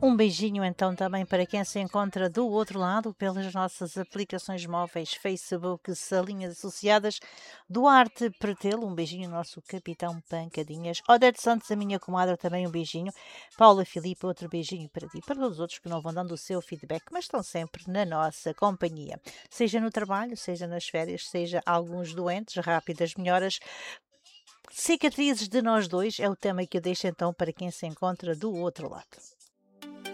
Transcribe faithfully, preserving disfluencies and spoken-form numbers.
Um beijinho então também para quem se encontra do outro lado pelas nossas aplicações móveis, Facebook, salinhas associadas. Duarte Pretelo, um beijinho, nosso capitão Pancadinhas. Odete Santos, a minha comadre, também um beijinho. Paula Filipe, outro beijinho para ti. Para todos os outros que não vão dando o seu feedback, mas estão sempre na nossa companhia. Seja no trabalho, seja nas férias, seja alguns doentes, rápidas melhoras. Cicatrizes de nós dois é o tema que eu deixo então para quem se encontra do outro lado.